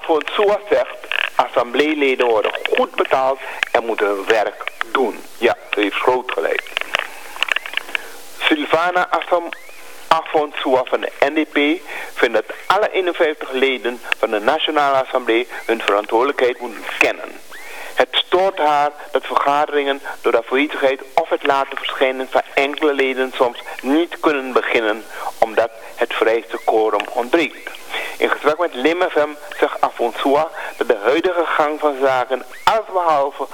Afonso zegt, assembleeleden worden goed betaald en moeten hun werk doen. Ja, ze heeft groot gelijk. Sylvana Afonso van de NDP vindt dat alle 51 leden van de Nationale Assemblée hun verantwoordelijkheid moeten kennen. Het stoort haar dat vergaderingen door de afwezigheid of het laten verschijnen van enkele leden soms niet kunnen beginnen omdat het vereiste quorum ontbreekt. In gesprek met LimFM zegt Afonso dat de huidige gang van zaken allesbehalve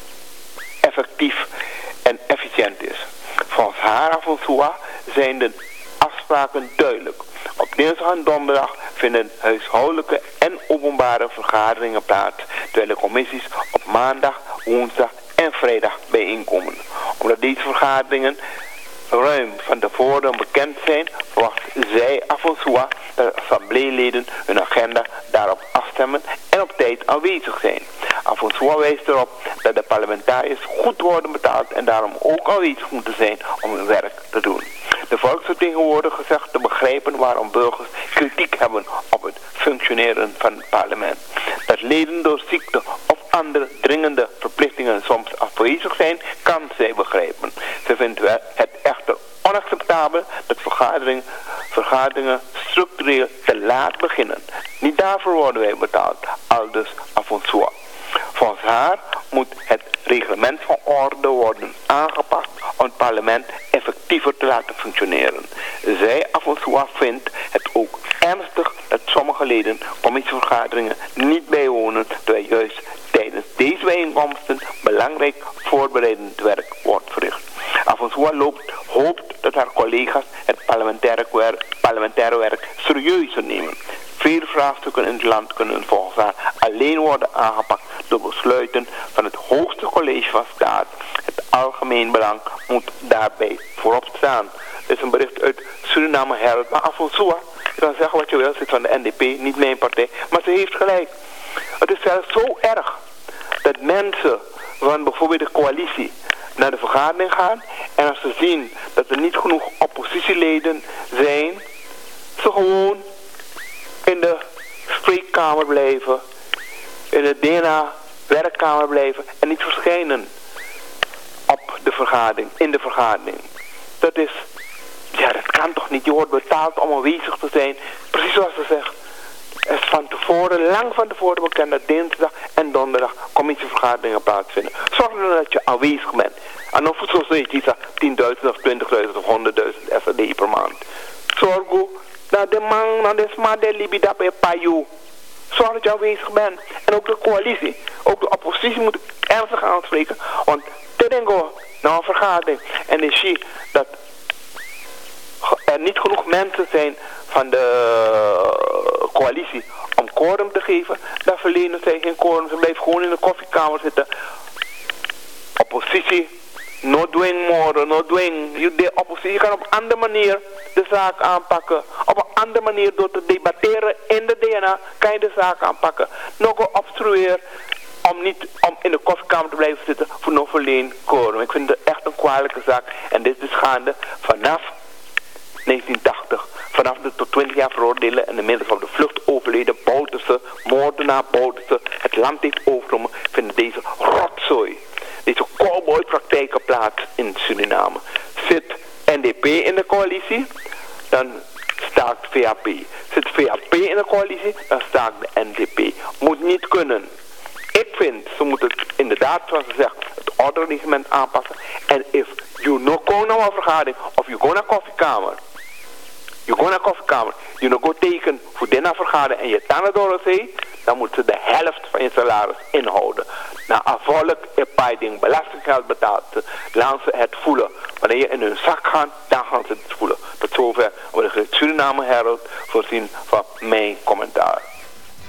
effectief en efficiënt is. Volgens haar Afonso zijn de afspraken duidelijk. Op dinsdag en donderdag vinden huishoudelijke en openbare vergaderingen plaats, terwijl de commissies op maandag, woensdag en vrijdag bijeenkomen. Omdat deze vergaderingen ruim van tevoren bekend zijn, verwacht zij Afonso dat assembleeleden hun agenda daarop afstemmen en op tijd aanwezig zijn. Afonso wijst erop dat de parlementariërs goed worden betaald en daarom ook aanwezig moeten zijn om hun werk te doen. De volksvertegenwoordiger zegt te begrijpen waarom burgers kritiek hebben op het functioneren van het parlement. Dat leden door ziekte of andere dringende verplichtingen soms afwezig zijn, kan zij begrijpen. Ze vindt het echter onacceptabel dat vergaderingen structureel te laat beginnen. Niet daarvoor worden wij betaald, aldus Afonso. Volgens haar moet het reglement van orde worden aangepast om het parlement effectiever te laten functioneren. Zij, Afonso, vindt het ook ernstig dat sommige leden commissievergaderingen niet bijwonen, terwijl juist tijdens deze bijeenkomsten belangrijk voorbereidend werk wordt verricht. Afonso hoopt dat haar collega's het parlementaire werk serieuzer nemen. Veel vraagstukken in het land kunnen volgens haar alleen worden aangepakt door besluiten van het hoogste college van staat. Het algemeen belang moet daarbij voorop staan. Dit is een bericht uit Suriname Herald. Maar Afonso, je kan zeggen wat je wil, zit van de NDP, niet mijn partij. Maar ze heeft gelijk. Het is zelfs zo erg dat mensen van bijvoorbeeld de coalitie naar de vergadering gaan. En als ze zien dat er niet genoeg oppositieleden zijn, ze gewoon in de spreekkamer blijven, in de DNA-werkkamer blijven en niet verschijnen op de vergadering, in de vergadering. Dat kan toch niet? Je wordt betaald om aanwezig te zijn. Precies zoals ze zegt. Er is van tevoren, lang van tevoren bekend dat dinsdag en donderdag commissievergaderingen plaatsvinden. Zorg dan dat je aanwezig bent. En of het zo is, 10.000 of 20.000 of 100.000 SRD per maand. Zorg dat de man, dat is maar de libida bij Payu. Zorg dat je aanwezig bent. En ook de coalitie, ook de oppositie moet ernstig aanspreken. Want te denken naar een vergadering en dan zie je dat er niet genoeg mensen zijn van de coalitie om quorum te geven, dan verlenen zij geen quorum. Ze blijven gewoon in de koffiekamer zitten. Oppositie, no doing more, no doing. De oppositie kan op een andere manier de zaak aanpakken. Op een andere manier door te debatteren in de DNA kan je de zaak aanpakken. Nog obstrueer om in de koffiekamer te blijven zitten voor nog verleen quorum. Ik vind het echt een kwalijke zaak. En dit is gaande vanaf 1980. Vanaf de tot 20 jaar veroordelen en inmiddels op de vlucht overleden Bouterse, moordenaar Bouterse, het land heeft overgenomen, vinden deze rotzooi, deze cowboypraktijken plaats in Suriname. Zit NDP in de coalitie, dan staakt VAP. Zit VAP in de coalitie, dan staakt de NDP. Moet niet kunnen. Ik vind, ze moeten inderdaad, zoals ze zegt, het ordereglement aanpassen. En if you no go naar een vergadering, of you go naar koffiekamer, je nog go teken voor deze vergadering en je tanden door zee, dan moeten ze de helft van je salaris inhouden. Na afvolk je ding belastinggeld betaalt, laten ze het voelen. Wanneer je in hun zak gaat, dan gaan ze het voelen. Tot zover wordt het Suriname Herald voorzien van mijn commentaar.